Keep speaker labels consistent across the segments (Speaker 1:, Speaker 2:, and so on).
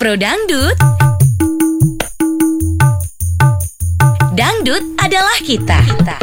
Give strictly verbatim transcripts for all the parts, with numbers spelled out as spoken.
Speaker 1: Pro Dangdut. Dangdut adalah kita. kita.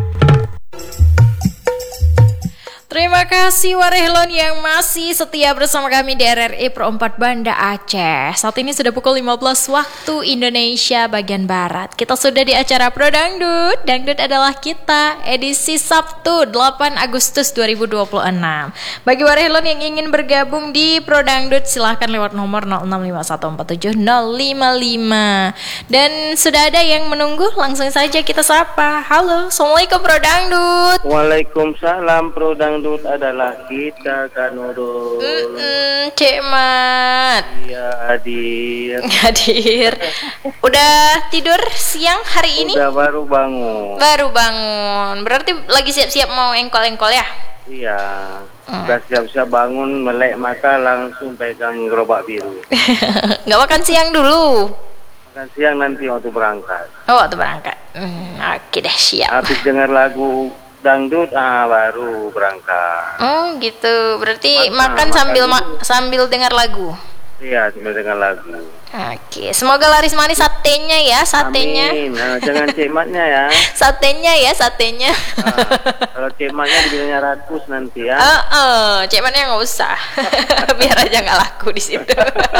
Speaker 2: Terima kasih Warehlon yang masih setia bersama kami di R R I Pro empat Banda Aceh. Saat ini sudah pukul lima belas waktu Indonesia bagian Barat. Kita sudah di acara Pro Dangdut. Dangdut adalah kita, edisi Sabtu delapan Agustus dua ribu dua puluh enam. Bagi Warehlon yang ingin bergabung di Pro Dangdut, silahkan lewat nomor nol enam lima satu empat tujuh nol lima lima. Dan sudah ada yang menunggu, langsung saja kita sapa. Halo, Assalamualaikum Pro Dangdut.
Speaker 3: Waalaikumsalam. Pro Dangdut adalah kita, Kak Nurul.
Speaker 2: Mm-mm, Cek Mat.
Speaker 3: Iya, hadir.
Speaker 2: Hadir. Udah tidur siang hari ini?
Speaker 3: Udah baru bangun.
Speaker 2: Baru bangun. Berarti lagi siap-siap mau engkol-engkol ya?
Speaker 3: Iya. Udah siap-siap bangun, melek mata langsung pegang gerobak biru.
Speaker 2: Nggak makan siang dulu?
Speaker 3: Makan siang nanti waktu berangkat.
Speaker 2: Oh, waktu berangkat. Hmm, Oke deh, siap.
Speaker 3: Habis dengar lagu dangdut, ah baru berangkat.
Speaker 2: Oh gitu. Berarti
Speaker 3: Makan,
Speaker 2: makan,
Speaker 3: makan
Speaker 2: sambil
Speaker 3: dulu.
Speaker 2: ma- sambil dengar lagu.
Speaker 3: Iya, sambil dengar lagu.
Speaker 2: Oke, semoga laris manis satenya ya, satenya.
Speaker 3: Amin. Nah, jangan cematnya ya.
Speaker 2: Satenya ya, satenya.
Speaker 3: Nah, kalau cematnya dibilangnya rakus nanti ya.
Speaker 2: Oh, oh, cek mana nggak usah, biar aja nggak laku di situ,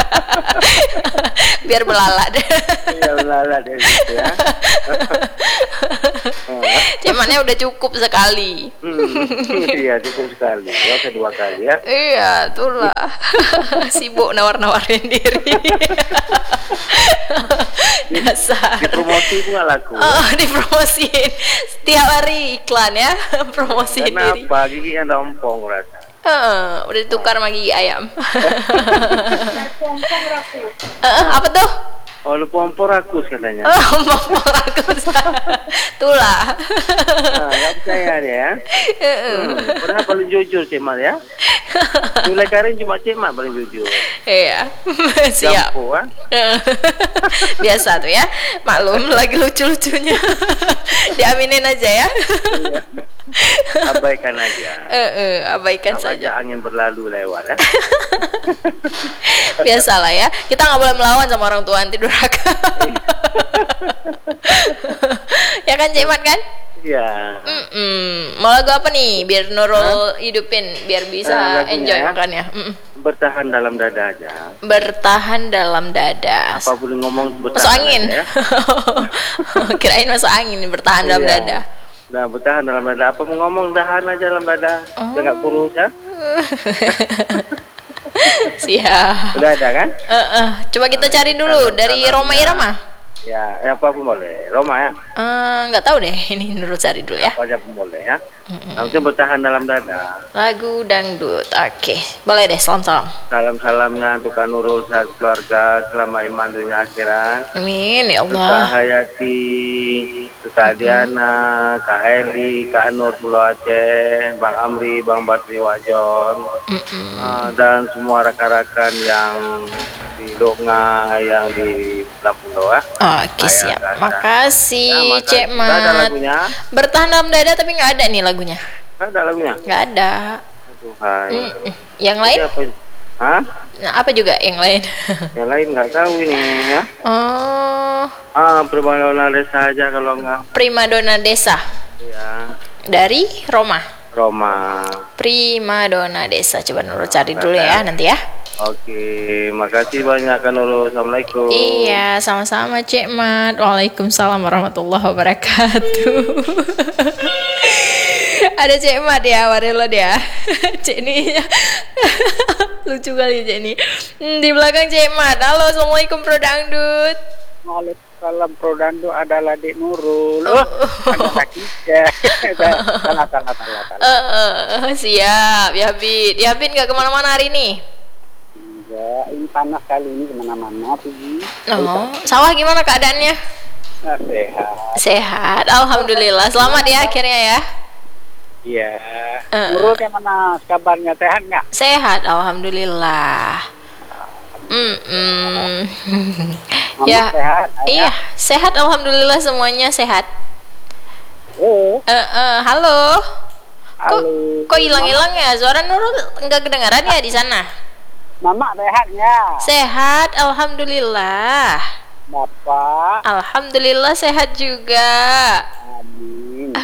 Speaker 2: biar belalat.
Speaker 3: Iya, belalat ya gitu ya.
Speaker 2: Cek mana udah cukup sekali.
Speaker 3: Hmm, iya cukup sekali. Ya kedua kali ya.
Speaker 2: Iya, itulah. Sibuk nawar-nawarin diri. Dasar.
Speaker 3: Dipromosi pun nggak laku.
Speaker 2: Oh, dipromosiin setiap hari iklan ya, promosiin diri.
Speaker 3: Kenapa gigi ada ompong rasa?
Speaker 2: Uh, udah ditukar sama gigi ayam. uh, apa tuh?
Speaker 3: Oh, lu pompor rakus katanya.
Speaker 2: Oh, mau rakus. Tulah.
Speaker 3: Nah, nggak percaya dia ya. Hmm, padahal paling jujur Cemat ya. Mulai karin cuma Cemat paling jujur.
Speaker 2: Iya. Siap.
Speaker 3: Jampu, ah.
Speaker 2: Biasa tuh ya. Maklum lagi lucu-lucunya. Diaminin aja ya.
Speaker 3: Abaikan aja.
Speaker 2: Eh, eh, abaikan
Speaker 3: Apa
Speaker 2: saja.
Speaker 3: aja angin berlalu lewat ya.
Speaker 2: Biasalah ya. Kita nggak boleh melawan sama orang tua anti durhaka. Ya kan Cemat kan?
Speaker 3: Iya.
Speaker 2: Mm-mm. Mau lagu apa nih? Biar Nurul hidupin, biar bisa
Speaker 3: Eh, lagunya
Speaker 2: enjoy
Speaker 3: ya.
Speaker 2: makannya. Mm-mm.
Speaker 3: Bertahan dalam dada aja.
Speaker 2: Bertahan dalam dada.
Speaker 3: Apa boleh ngomong
Speaker 2: Masuk
Speaker 3: bertahan
Speaker 2: angin.
Speaker 3: aja ya.
Speaker 2: Kirain masuk angin nih, bertahan dalam
Speaker 3: Iya.
Speaker 2: dada.
Speaker 3: Nah, bertahan dalam dada. Apa mau ngomong tahan aja dalam dada.
Speaker 2: Oh.
Speaker 3: Udah nggak kurus ya?
Speaker 2: Siap.
Speaker 3: Udah ada kan?
Speaker 2: Eh, eh. Coba kita cari dulu dari Roma Irama.
Speaker 3: Ya, ya apa pun boleh. Roma ya.
Speaker 2: Eh, nggak tahu deh, ini Nurul cari dulu ya.
Speaker 3: Apa aja pun boleh ya. Langsung bertahan dalam dada.
Speaker 2: Lagu dangdut. Oke, boleh deh. Salam-salam.
Speaker 3: Salam-salamnya untuk Kak Nurul saat keluarga selama iman dunia akhirat.
Speaker 2: Amin ya
Speaker 3: Kak
Speaker 2: Allah.
Speaker 3: Hayati, Kak Diana, Kak Heli, Kak Nur Pulau Aceh, Bang Amri, Bang Basri Wajon,
Speaker 2: Mm-mm.
Speaker 3: uh, dan semua rekan-rekan yang di Donga, yang di Lampung Doa.
Speaker 2: Oke, siap. Makasih, Cek
Speaker 3: Ada
Speaker 2: Mat.
Speaker 3: lagunya?
Speaker 2: Bertahan dalam dada tapi nggak ada nih lagunya.
Speaker 3: Ada lagunya?
Speaker 2: Nggak ada.
Speaker 3: Tuhan.
Speaker 2: Mm-mm. Yang lain?
Speaker 3: Apa? Hah?
Speaker 2: Nah, apa juga yang lain?
Speaker 3: Yang lain nggak tahu ini ya.
Speaker 2: Oh,
Speaker 3: Ah, Primadona Desa aja kalau nggak.
Speaker 2: Primadona Desa
Speaker 3: Ya,
Speaker 2: dari Roma.
Speaker 3: Roma.
Speaker 2: Primadona Desa. Coba Nurul cari dulu ya nanti ya.
Speaker 3: Oke, makasih banyak Kak Nurul. Assalamualaikum.
Speaker 2: Iya, sama-sama Cek Mat. Waalaikumsalam warahmatullahi wabarakatuh. Ada Cek Mat ya, Warelon ya. Cek ini lucu kali Cek ini. Hmm, di belakang Cek Mat. Halo, Assalamualaikum Pro Dangdut.
Speaker 4: Waalaikumsalam. Pro Dangdut adalah Dik Nurul.
Speaker 2: Oh.
Speaker 4: Oh, ada sakitnya. Salah, salah, salah, salah.
Speaker 2: Eh, eh, siap, ya Bin. Ya Bin nggak kemana-mana hari ini?
Speaker 4: Ya, ini panas kali ini kemana-mana pergi.
Speaker 2: Oh, sawah gimana keadaannya?
Speaker 4: Nah, sehat.
Speaker 2: Sehat, alhamdulillah. Selamat ya akhirnya ya.
Speaker 4: Iya.
Speaker 2: Eh.
Speaker 4: Nurul gimana kabarnya, sehat nggak?
Speaker 2: Sehat, alhamdulillah. Mm -mm.
Speaker 4: Mama
Speaker 2: Ya,
Speaker 4: sehat?
Speaker 2: iya, sehat, alhamdulillah semuanya sehat.
Speaker 4: Oh,
Speaker 2: Eh, eh, halo. Kok
Speaker 4: halo.
Speaker 2: kok hilang-hilang ya? Suara Nurul nggak kedengaran ya di sana?
Speaker 4: Mama sehat nggak?
Speaker 2: Sehat, alhamdulillah.
Speaker 4: Bapak?
Speaker 2: Alhamdulillah sehat juga.
Speaker 4: Amin.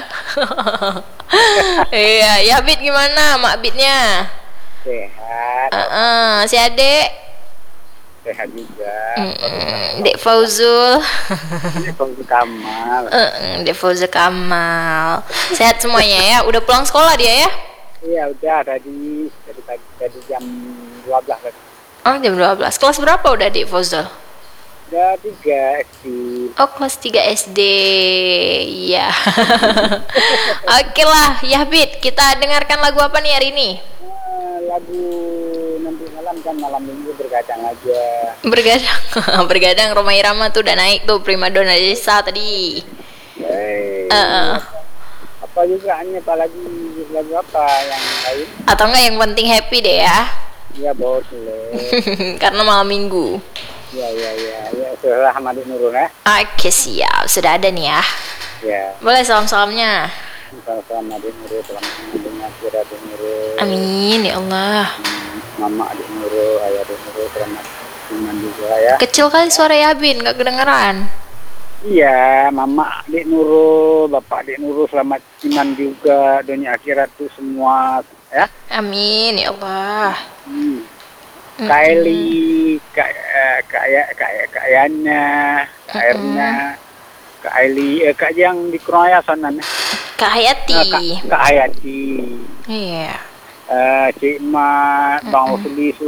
Speaker 2: Iya, ya Bit gimana mak Bitnya?
Speaker 4: Sehat.
Speaker 2: Uh-uh, si adek?
Speaker 4: Sehat juga.
Speaker 2: Mm-mm, Dek Fauzul.
Speaker 4: Ini Fauzul Kamal.
Speaker 2: Uh-uh, Dek Fauzul Kamal. Sehat semuanya ya? Udah pulang sekolah dia ya?
Speaker 4: Iya udah tadi dari tadi dari jam dua belas tadi.
Speaker 2: Oh jam dua belas. Kelas berapa udah Dek Fauzul?
Speaker 4: Udah tiga S D.
Speaker 2: Oh kelas tiga S D. Iya. Oke lah, ya Bit, kita dengarkan lagu apa nih hari ini?
Speaker 4: Eh, lagu nanti malam kan malam minggu berkacang aja.
Speaker 2: Bergadang. Bergadang Rhoma Irama tuh udah naik tuh primadona desa tadi.
Speaker 4: Eh,
Speaker 2: Uh-uh.
Speaker 4: apa juga hanya apalagi lagu apa yang lain?
Speaker 2: Atau enggak yang penting happy deh ya.
Speaker 4: Ya boleh.
Speaker 2: Karena malam minggu.
Speaker 4: Ya ya ya ya sudah Ahmad Nurul ya.
Speaker 2: Oke siap, sudah ada nih ya.
Speaker 4: Ya.
Speaker 2: Boleh salam-salamnya.
Speaker 4: Sama-sama Adik Nurul, selamat mendengar suara Adik Nurul.
Speaker 2: Amin ya Allah.
Speaker 4: Hmm, Mama Adik Nurul, Ayah Adik Nurul, selamat iman juga ya.
Speaker 2: Kecil kali suara Yabin, nggak kedengeran.
Speaker 4: Iya, Mama Adik Nurul, Bapak Adik Nurul, selamat iman juga dunia akhirat tuh semua ya.
Speaker 2: Amin ya Allah.
Speaker 4: Hmm. Kak Eli, Kak eh, Kak ya Kak Kak Yana, Kak Erna, Kak Eli, eh, Kak yang di Kroya sana. nih.
Speaker 2: Kak Hayati.
Speaker 4: Eh, Kak, Kak Hayati,
Speaker 2: Iya.
Speaker 4: eh, Cik Mat, Bang Usli,